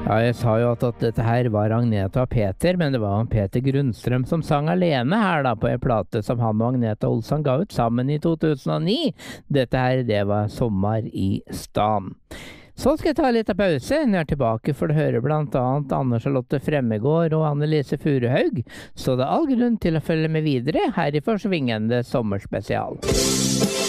Ja, jeg sa jo at dette her var Agneta og Peter, men det var Peter Grundstrøm som sang alene her da, på en plate som han og Agneta Olsson ga ut sammen i 2009. Dette her, det var Sommer i stan. Så skal jeg ta litt av pause. Når jeg er tilbake for å høre blant annet Anne Charlotte Fremmegård og Annelise Furuhaug, så det er all grunn til å følge med videre her i Forsvingende sommerspesial.